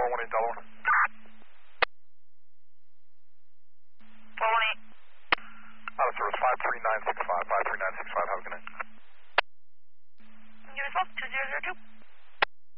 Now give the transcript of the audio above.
418 Delaware. 418. Out of service 53965, 53965, have a good night. You as well, 2002.